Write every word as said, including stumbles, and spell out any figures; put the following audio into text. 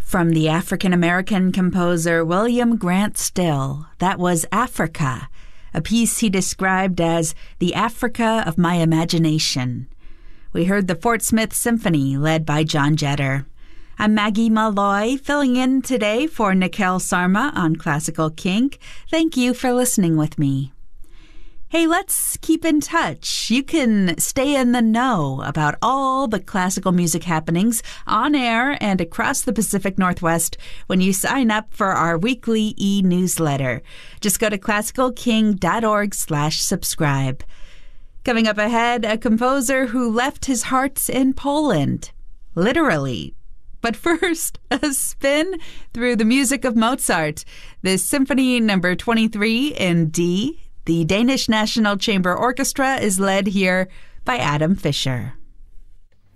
From the African-American composer William Grant Still, that was Africa, a piece he described as the Africa of my imagination. We heard the Fort Smith Symphony, led by John Jetter. I'm Maggie Malloy, filling in today for Nikhil Sarma on Classical Kink. Thank you for listening with me. Hey, let's keep in touch. You can stay in the know about all the classical music happenings on air and across the Pacific Northwest when you sign up for our weekly e-newsletter. Just go to classicalking.org slash subscribe. Coming up ahead, a composer who left his heart in Poland. Literally. But first, a spin through the music of Mozart. This Symphony number twenty-three in D. The Danish National Chamber Orchestra is led here by Adam Fischer.